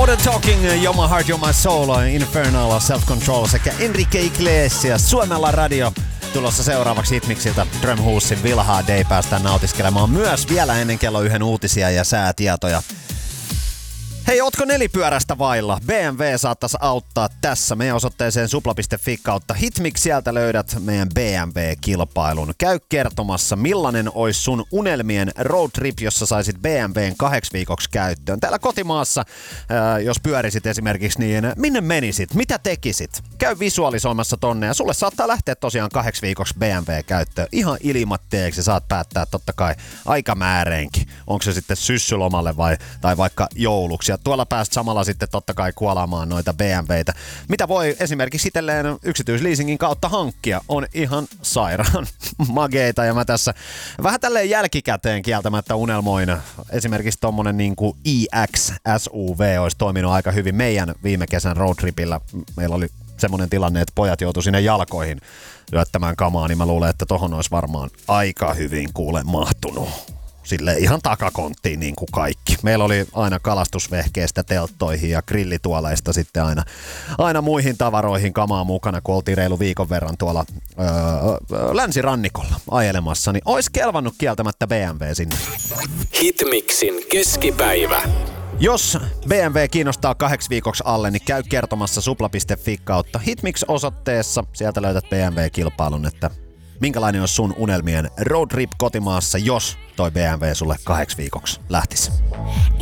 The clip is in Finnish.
Modern Talking, You're My Heart, You're My Soul, Infernal, Self Control sekä Enrique Iglesias, Suomella radio. Tulossa seuraavaksi Hitmixiltä Drumhoosin Vilhaa Day päästään nautiskelemaan myös vielä ennen kello 1 uutisia ja säätietoja. Hei, ootko nelipyörästä vailla? BMW saattaisi auttaa tässä. Meidän osoitteeseen supla.fi kautta Hitmix, sieltä löydät meidän BMW-kilpailun. Käy kertomassa, millainen olisi sun unelmien road trip, jossa saisit BMWn 2 viikoksi käyttöön. Täällä kotimaassa, jos pyörisit esimerkiksi, niin minne menisit? Mitä tekisit? Käy visualisoimassa tonne ja sulle saattaa lähteä tosiaan 2 viikoksi BMW-käyttöön. Ihan ilmatteeksi saat päättää totta kai aikamääreenkin. Onko se sitten syssylomalle tai vaikka jouluksi. Ja tuolla pääst samalla sitten totta kai kuolaamaan noita BMWitä. Mitä voi esimerkiksi itselleen yksityisleasingin kautta hankkia, on ihan sairaan mageita. Ja mä tässä vähän tälleen jälkikäteen kieltämättä unelmoin. Esimerkiksi tommonen niinku iX SUV olisi toiminut aika hyvin meidän viime kesän roadtripillä. Meillä oli semmonen tilanne, että pojat joutui sinne jalkoihin lyöttämään kamaa, niin mä luulen, että tohon olisi varmaan aika hyvin kuule mahtunut. Sille ihan takakonttiin niin kuin kaikki. Meillä oli aina kalastusvehkeestä telttoihin ja grillituoleista sitten aina muihin tavaroihin kamaa mukana, kun oltiin reilu viikon verran tuolla länsirannikolla ajelemassa, niin olisi kelvannut kieltämättä BMW sinne. Hitmixin keskipäivä. Jos BMW kiinnostaa 2 viikoksi alle, niin käy kertomassa supla.fi kautta Hitmix-osoitteessa. Sieltä löydät BMW-kilpailun, että minkälainen olisi sun unelmien road trip kotimaassa, jos toi BMW sulle 2 viikoksi lähtisi?